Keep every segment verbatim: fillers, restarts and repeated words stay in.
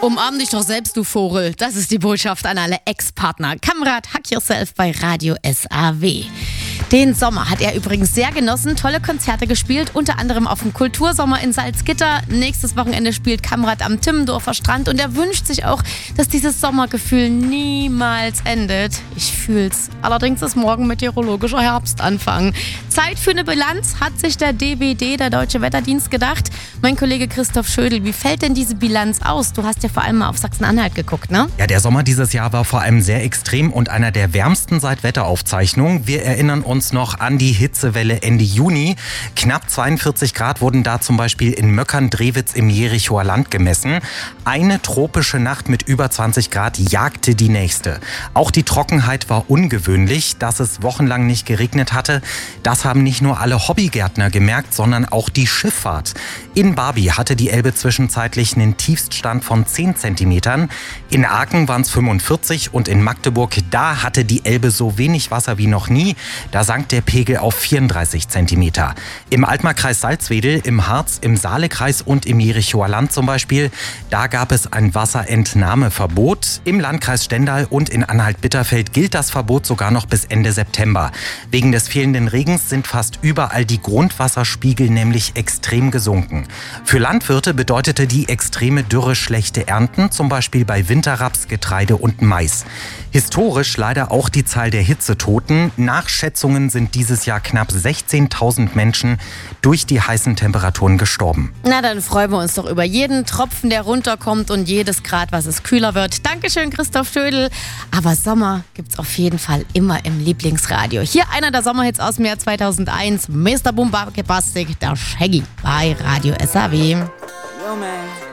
Umarm dich doch selbst, du Vogel. Das ist die Botschaft an alle Ex-Partner. Kamerad, Hack Yourself bei Radio S A W. Den Sommer hat er übrigens sehr genossen, tolle Konzerte gespielt, unter anderem auf dem Kultursommer in Salzgitter. Nächstes Wochenende spielt Kamerad am Timmendorfer Strand und er wünscht sich auch, dass dieses Sommergefühl niemals endet. Ich fühl's. Allerdings ist morgen meteorologischer Herbstanfang. Zeit für eine Bilanz hat sich der D W D, der Deutsche Wetterdienst, gedacht. Mein Kollege Christoph Schödel, wie fällt denn diese Bilanz aus? Du hast ja vor allem mal auf Sachsen-Anhalt geguckt, ne? Ja, der Sommer dieses Jahr war vor allem sehr extrem und einer der wärmsten seit Wetteraufzeichnungen. Wir erinnern uns noch an die Hitzewelle Ende Juni. Knapp zweiundvierzig Grad wurden da zum Beispiel in Möckern-Drewitz im Jerichoer Land gemessen. Eine tropische Nacht mit über zwanzig Grad jagte die nächste. Auch die Trockenheit war ungewöhnlich, dass es wochenlang nicht geregnet hatte. Das haben nicht nur alle Hobbygärtner gemerkt, sondern auch die Schifffahrt. In Barby hatte die Elbe zwischenzeitlich einen Tiefststand von zehn Zentimetern. In Aachen waren es fünfundvierzig und in Magdeburg, da hatte die Elbe so wenig Wasser wie noch nie. Da sank der Pegel auf vierunddreißig Zentimeter. Im Altmarkkreis Salzwedel, im Harz, im Saalekreis und im Jerichoer Land zum Beispiel, da gab es ein Wasserentnahmeverbot. Im Landkreis Stendal und in Anhalt-Bitterfeld gilt das Verbot sogar noch bis Ende September. Wegen des fehlenden Regens sind fast überall die Grundwasserspiegel nämlich extrem gesunken. Für Landwirte bedeutete die extreme Dürre schlechte Ernten, zum Beispiel bei Winterraps, Getreide und Mais. Historisch leider auch die Zahl der Hitzetoten. Nach Schätzungen sind dieses Jahr knapp sechzehntausend Menschen durch die heißen Temperaturen gestorben. Na, dann freuen wir uns doch über jeden Tropfen, der runterkommt und jedes Grad, was es kühler wird. Dankeschön, Christoph Schödel. Aber Sommer gibt's auf jeden Fall immer im Lieblingsradio. Hier einer der Sommerhits aus dem Jahr zweitausendeins. Mister Bombastic, der Shaggy bei Radio S A W. Yo, man.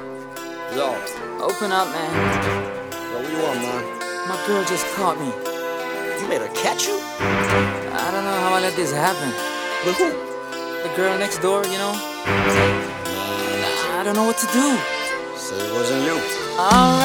Yo. Open up, man. Yo, what you want, man? My girl just caught me. You made her catch you? I don't know how I let this happen. With who? The girl next door, you know? I don't know what to do. Said it wasn't you. All